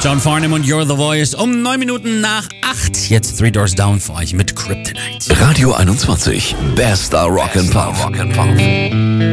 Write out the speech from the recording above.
John Farnham und You're the Voice um 9 Minuten nach 8. Jetzt Three Doors Down für euch mit Kryptonite. Radio 21, bester Rock'n'Pop.